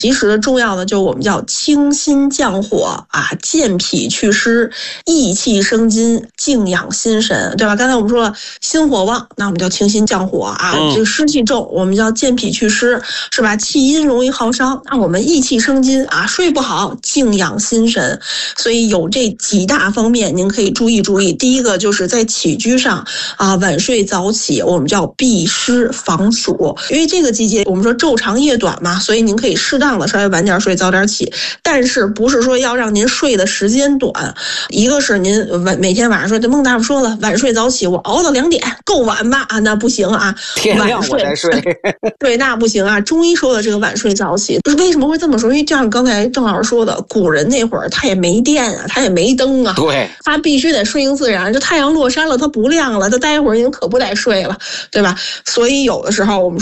其实重要的就我们叫清心降火啊，健脾祛湿，益气生津，静养心神，对吧？刚才我们说了心火旺，那我们叫清心降火啊，这个湿气重，我们叫健脾祛湿，是吧？气阴容易耗伤，那我们益气生津啊，睡不好，静养心神。所以有这几大方面，您可以注意注意。第一个就是在起居上啊，晚睡早起，我们叫避湿防暑。因为这个季节我们说昼长夜短嘛，所以您可以适当的稍微晚点睡，早点起。但是不是说要让您睡的时间短？一个是您每天晚上说，这孟大夫说了，晚睡早起，我熬到2点，够晚吧？啊，那不行啊， 天亮我再睡。 对，那不行啊。中医说的这个晚睡早起，为什么会这么说？因为就像刚才郑老师说的，古人那会儿他也没电啊，他也没灯啊， 对， 他必须得顺应自然。这太阳落山了，它不亮了，他待会儿您可不得睡了，对吧？所以有的时候我们